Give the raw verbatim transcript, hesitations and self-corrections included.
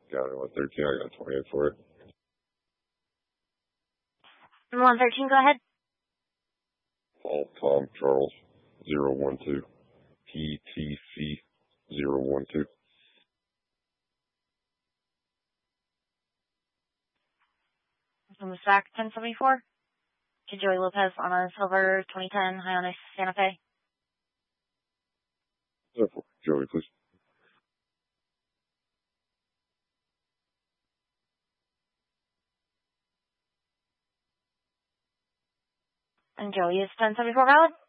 Got it. one thirteen. I got twenty-eight for it. one thirteen, go ahead. Paul Tom Charles zero one two. P T C zero one two. From the S A C ten seventy-four to Joey Lopez on a silver twenty ten Hyundai Santa Fe. Joey, please. And Joey is ten seventy-four valid?